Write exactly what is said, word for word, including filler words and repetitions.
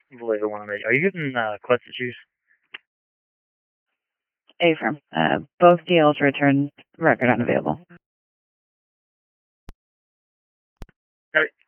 I believe I want to make. Are you getting uh, Clutch juice? Affirm. Uh, both deals returned record unavailable. All right.